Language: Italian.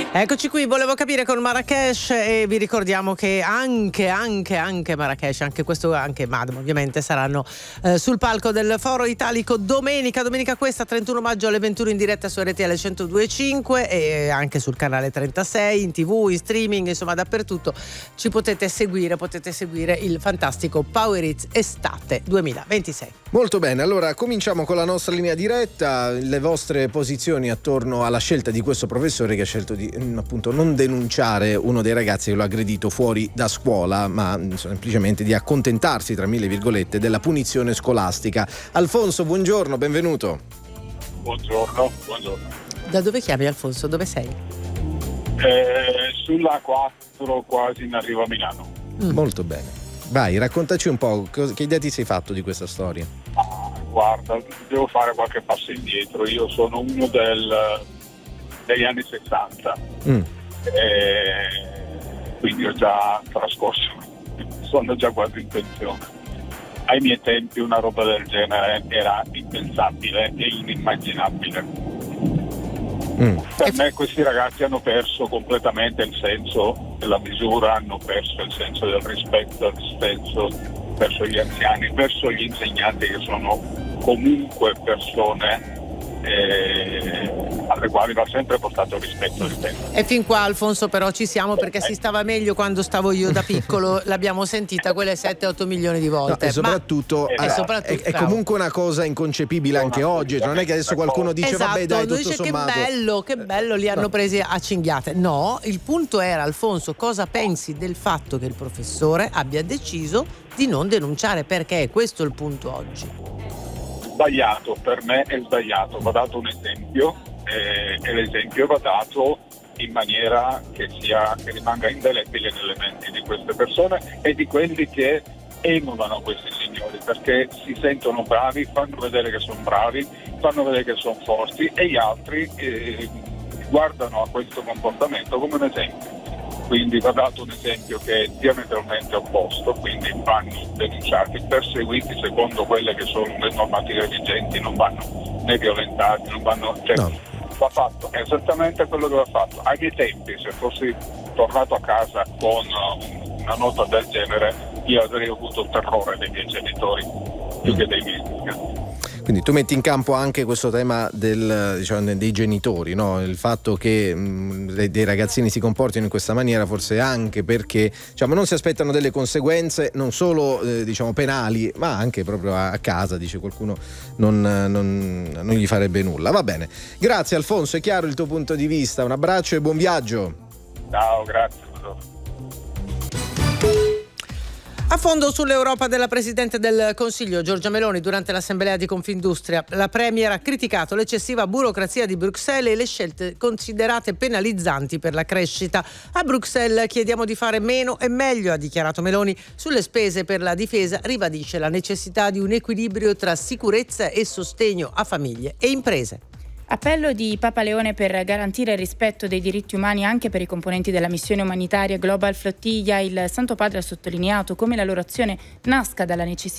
Eccoci qui, volevo capire con Marrakesh e vi ricordiamo che anche Marrakesh, anche Madama ovviamente saranno sul palco del Foro Italico domenica questa 31 maggio alle 21 in diretta su RTL 102.5 e anche sul canale 36, in TV, in streaming, insomma dappertutto ci potete seguire il fantastico Power Hits Estate 2026. Molto bene, allora cominciamo con la nostra linea diretta, le vostre posizioni attorno alla scelta di questo professore che ha scelto di appunto non denunciare uno dei ragazzi che lo ha aggredito fuori da scuola, ma semplicemente di accontentarsi, tra mille virgolette, della punizione scolastica. Alfonso, buongiorno, benvenuto. Buongiorno. Da dove chiami, Alfonso? Dove sei? Sulla A4, quasi in arrivo a Milano. Molto bene. Vai, raccontaci un po' che idea ti sei fatto di questa storia. Guarda, devo fare qualche passo indietro. Io sono uno degli anni 60, quindi ho già trascorso, sono già quasi in pensione. Ai miei tempi una roba del genere era impensabile e inimmaginabile. Per me questi ragazzi hanno perso completamente il senso della misura, hanno perso il senso del rispetto, il senso verso gli anziani, verso gli insegnanti, che sono comunque persone alle quali va sempre portato rispetto. E fin qua, Alfonso, però ci siamo, perché si stava meglio quando stavo io da piccolo, l'abbiamo sentita quelle 7-8 milioni di volte. No, e soprattutto, è comunque una cosa inconcepibile anche oggi, non è che adesso qualcuno dice vabbè dai, tutto sommato che bello li hanno presi a cinghiate. No, il punto era, Alfonso, cosa pensi del fatto che il professore abbia deciso di non denunciare, perché è questo il punto oggi. Sbagliato, per me è sbagliato. Va dato un esempio e l'esempio va dato in maniera che rimanga indelebile nelle menti di queste persone e di quelli che emulano questi signori, perché si sentono bravi, fanno vedere che sono bravi, fanno vedere che sono forti, e gli altri guardano a questo comportamento come un esempio. Quindi va dato un esempio che è diametralmente opposto, quindi vanno denunciati, perseguiti secondo quelle che sono le normative vigenti, non vanno né violentati, non vanno. Va fatto esattamente quello che va fatto. Ai miei tempi, se fossi tornato a casa con una nota del genere, io avrei avuto terrore dei miei genitori più che dei miei. Quindi tu metti in campo anche questo tema dei genitori, no? Il fatto che dei ragazzini si comportino in questa maniera, forse anche perché non si aspettano delle conseguenze non solo penali, ma anche proprio a casa, dice qualcuno, non gli farebbe nulla. Va bene, grazie Alfonso, è chiaro il tuo punto di vista, un abbraccio e buon viaggio. Ciao, grazie. A fondo sull'Europa della Presidente del Consiglio Giorgia Meloni durante l'Assemblea di Confindustria. La Premier ha criticato l'eccessiva burocrazia di Bruxelles e le scelte considerate penalizzanti per la crescita. A Bruxelles chiediamo di fare meno e meglio, ha dichiarato Meloni. Sulle spese per la difesa ribadisce la necessità di un equilibrio tra sicurezza e sostegno a famiglie e imprese. Appello di Papa Leone per garantire il rispetto dei diritti umani anche per i componenti della missione umanitaria Global Flotilla. Il Santo Padre ha sottolineato come la loro azione nasca dalla necessità